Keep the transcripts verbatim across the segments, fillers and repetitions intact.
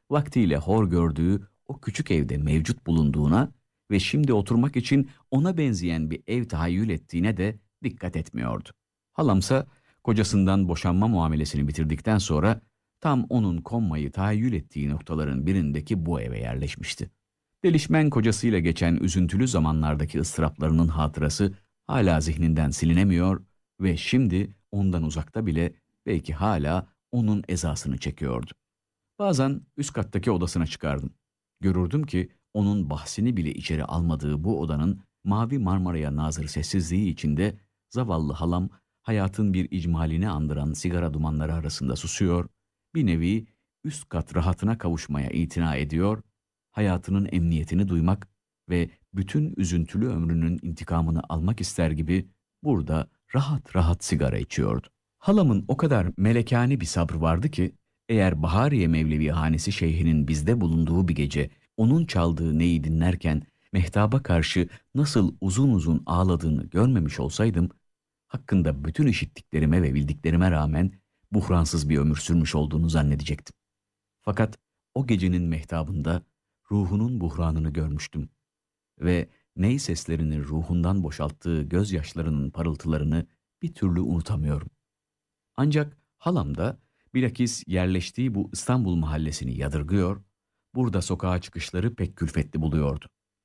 vaktiyle hor gördüğü o küçük evde mevcut bulunduğuna ve şimdi oturmak için ona benzeyen bir ev tahayyül ettiğine de dikkat etmiyordu. Halamsa kocasından boşanma muamelesini bitirdikten sonra tam onun konmayı tahayyül ettiği noktaların birindeki bu eve yerleşmişti. Delişmen kocasıyla geçen üzüntülü zamanlardaki ıstıraplarının hatırası hala zihninden silinemiyor ve şimdi ondan uzakta bile belki hala onun ezasını çekiyordu. Bazen üst kattaki odasına çıkardım. Görürdüm ki onun bahsini bile içeri almadığı bu odanın mavi Marmara'ya nazır sessizliği içinde zavallı halam hayatın bir icmalini andıran sigara dumanları arasında susuyor, bir nevi üst kat rahatına kavuşmaya itina ediyor, hayatının emniyetini duymak ve bütün üzüntülü ömrünün intikamını almak ister gibi burada rahat rahat sigara içiyordu. Halamın o kadar melekâni bir sabrı vardı ki eğer Bahariye Mevlevi Hanesi şeyhinin bizde bulunduğu bir gece onun çaldığı neyi dinlerken mehtaba karşı nasıl uzun uzun ağladığını görmemiş olsaydım, hakkında bütün işittiklerime ve bildiklerime rağmen buhransız bir ömür sürmüş olduğunu zannedecektim. Fakat o gecenin mehtabında ruhunun buhranını görmüştüm ve ney seslerinin ruhundan boşalttığı gözyaşlarının parıltılarını bir türlü unutamıyorum. Ancak halam da bilakis yerleştiği bu İstanbul mahallesini yadırgıyor, burada sokağa çıkışları pek külfetli buluyordu.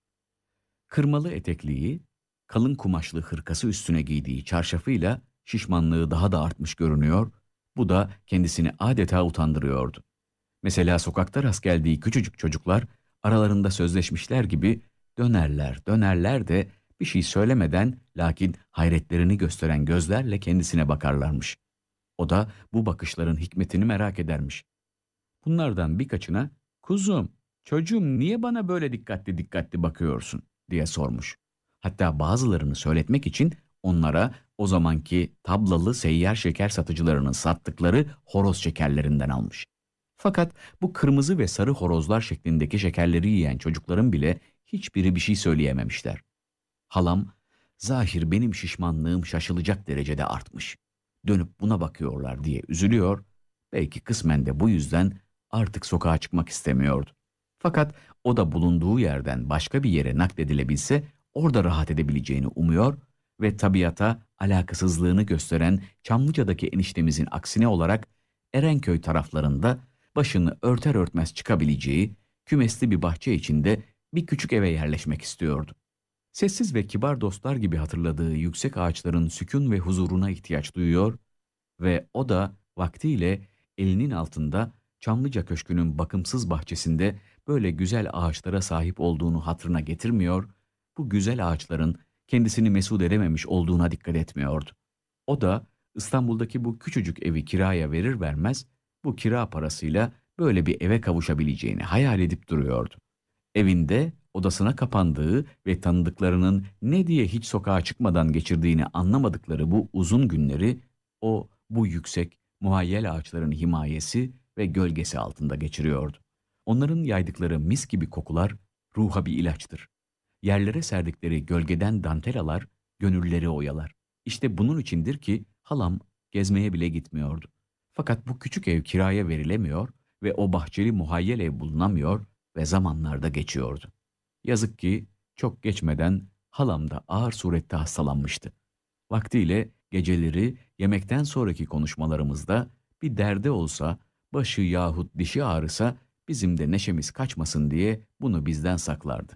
Kırmalı etekliği, kalın kumaşlı hırkası üstüne giydiği çarşafıyla şişmanlığı daha da artmış görünüyor, bu da kendisini adeta utandırıyordu. Mesela sokakta rast geldiği küçücük çocuklar aralarında sözleşmişler gibi dönerler dönerler de bir şey söylemeden lakin hayretlerini gösteren gözlerle kendisine bakarlarmış. O da bu bakışların hikmetini merak edermiş. Bunlardan birkaçına "Kuzum, çocuğum niye bana böyle dikkatli dikkatli bakıyorsun?" diye sormuş. Hatta bazılarını söyletmek için onlara o zamanki tablalı seyyar şeker satıcılarının sattıkları horoz şekerlerinden almış. Fakat bu kırmızı ve sarı horozlar şeklindeki şekerleri yiyen çocukların bile hiçbiri bir şey söyleyememişler. Halam, zahir benim şişmanlığım şaşılacak derecede artmış, dönüp buna bakıyorlar diye üzülüyor, belki kısmen de bu yüzden artık sokağa çıkmak istemiyordu. Fakat o da bulunduğu yerden başka bir yere nakledilebilse orada rahat edebileceğini umuyor ve tabiata alakasızlığını gösteren Çamlıca'daki eniştemizin aksine olarak Erenköy taraflarında başını örter örtmez çıkabileceği kümesli bir bahçe içinde bir küçük eve yerleşmek istiyordu. Sessiz ve kibar dostlar gibi hatırladığı yüksek ağaçların sükun ve huzuruna ihtiyaç duyuyor ve o da vaktiyle elinin altında Çamlıca Köşkü'nün bakımsız bahçesinde böyle güzel ağaçlara sahip olduğunu hatırına getirmiyor, bu güzel ağaçların kendisini mesut edememiş olduğuna dikkat etmiyordu. O da İstanbul'daki bu küçücük evi kiraya verir vermez bu kira parasıyla böyle bir eve kavuşabileceğini hayal edip duruyordu. Evinde odasına kapandığı ve tanıdıklarının ne diye hiç sokağa çıkmadan geçirdiğini anlamadıkları bu uzun günleri o bu yüksek muhayyel ağaçların himayesi ve gölgesi altında geçiriyordu. Onların yaydıkları mis gibi kokular ruha bir ilaçtır. Yerlere serdikleri gölgeden dantelalar gönülleri oyalar. İşte bunun içindir ki halam gezmeye bile gitmiyordu. Fakat bu küçük ev kiraya verilemiyor ve o bahçeli muhayyel ev bulunamıyor ve zamanlarda geçiyordu. Yazık ki çok geçmeden halam da ağır surette hastalanmıştı. Vaktiyle geceleri yemekten sonraki konuşmalarımızda bir derde olsa, başı yahut dişi ağrısa bizim de neşemiz kaçmasın diye bunu bizden saklardı.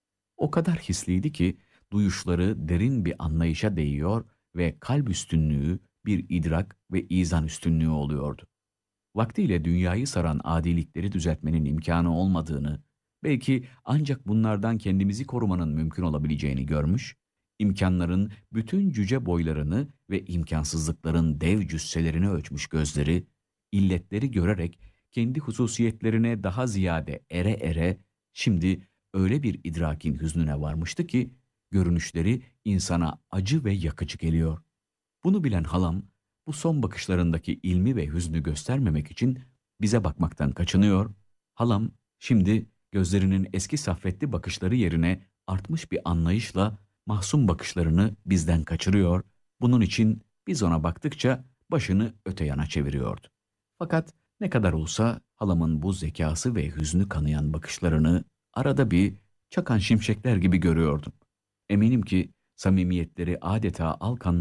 O kadar hisliydi ki duyuşları derin bir anlayışa değiyor ve kalp üstünlüğü bir idrak ve izan üstünlüğü oluyordu. Vaktiyle dünyayı saran adilikleri düzeltmenin imkanı olmadığını, belki ancak bunlardan kendimizi korumanın mümkün olabileceğini görmüş, imkanların bütün cüce boylarını ve imkansızlıkların dev cüsselerini ölçmüş gözleri, illetleri görerek kendi hususiyetlerine daha ziyade ere ere, şimdi öyle bir idrakin hüznüne varmıştı ki, görünüşleri insana acı ve yakıcı geliyor. Bunu bilen halam, bu son bakışlarındaki ilmi ve hüznü göstermemek için bize bakmaktan kaçınıyor. Halam şimdi gözlerinin eski saffetli bakışları yerine artmış bir anlayışla mahzun bakışlarını bizden kaçırıyor. Bunun için biz ona baktıkça başını öte yana çeviriyordu. Fakat ne kadar olsa halamın bu zekası ve hüznü kanayan bakışlarını arada bir çakan şimşekler gibi görüyordum. Eminim ki samimiyetleri adeta Alkan